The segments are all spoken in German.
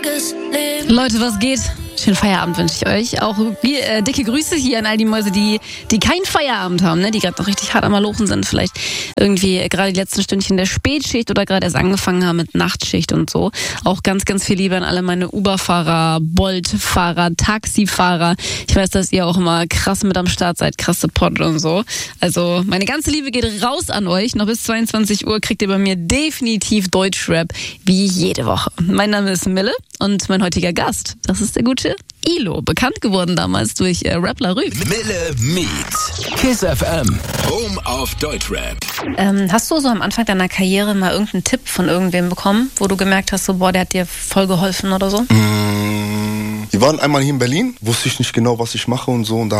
Leute, was geht? Schönen Feierabend wünsche ich euch. Auch dicke Grüße hier an all die Mäuse, die keinen Feierabend haben, ne? Die gerade noch richtig hart am Malochen sind. Vielleicht irgendwie gerade die letzten Stündchen der Spätschicht oder gerade erst angefangen haben mit Nachtschicht und so. Auch ganz, ganz viel Liebe an alle meine Uber-Fahrer, Bolt-Fahrer, Taxifahrer. Ich weiß, dass ihr auch immer krass mit am Start seid, krass supportet und so. Also meine ganze Liebe geht raus an euch. Noch bis 22 Uhr kriegt ihr bei mir definitiv Deutschrap wie jede Woche. Mein Name ist Mille und mein heutiger Gast, das ist der gute Ilo, bekannt geworden damals durch Rappler Rü. Mille Meets Kiss FM, Home of Deutschrap. Hast du so am Anfang deiner Karriere mal irgendeinen Tipp von irgendwem bekommen, wo du gemerkt hast, so boah, der hat dir voll geholfen oder so? Die waren einmal hier in Berlin, wusste ich nicht genau, was ich mache und so. Und da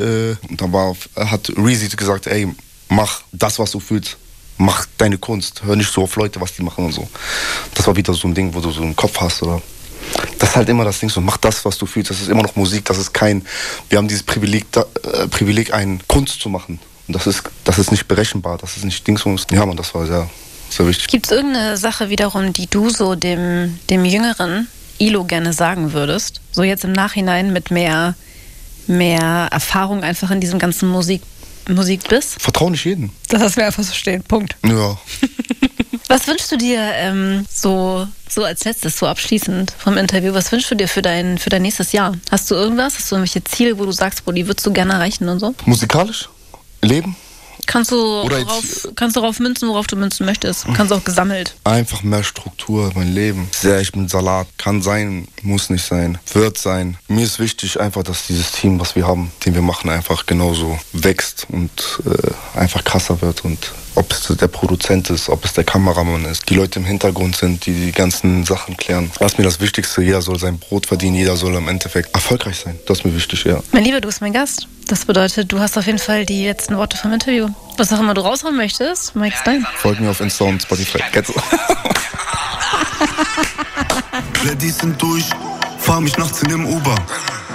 hat Reezy gesagt, ey, mach das, was du fühlst. Mach deine Kunst. Hör nicht so auf Leute, was die machen und so. Das war wieder so ein Ding, wo du so einen Kopf hast, oder? Das ist halt immer das Ding so, mach das, was du fühlst. Das ist immer noch Musik, wir haben dieses Privileg, eine Kunst zu machen. Und das ist nicht berechenbar, das ist nicht Dingsbums. Ja, man, das war sehr, sehr wichtig. Gibt es irgendeine Sache wiederum, die du so dem jüngeren Ilo gerne sagen würdest? So jetzt im Nachhinein mit mehr Erfahrung einfach in diesem ganzen Musik bist? Vertrau nicht jedem. Das lassen wir einfach so stehen, Punkt. Ja. Was wünschst du dir so als letztes, so abschließend vom Interview, was wünschst du dir für dein nächstes Jahr? Hast du irgendwas? Hast du irgendwelche Ziele, wo du sagst, die würdest du gerne erreichen und so? Musikalisch? Leben? Kannst du darauf münzen, worauf du münzen möchtest. Kannst auch gesammelt. Einfach mehr Struktur, mein Leben. Sehr echt mit Salat. Kann sein, muss nicht sein, wird sein. Mir ist wichtig einfach, dass dieses Team, was wir haben, den wir machen, einfach genauso wächst und einfach krasser wird. Und ob es der Produzent ist, ob es der Kameramann ist, die Leute im Hintergrund sind, die ganzen Sachen klären. Das ist mir das Wichtigste. Jeder soll sein Brot verdienen, jeder soll im Endeffekt erfolgreich sein. Das ist mir wichtig, ja. Mein Lieber, du bist mein Gast. Das bedeutet, du hast auf jeden Fall die letzten Worte vom Interview. Was auch immer du raushauen möchtest, Mike Stein. Folgt mir auf Insta und Spotify. Ladies sind durch, fahr mich nachts in dem Uber.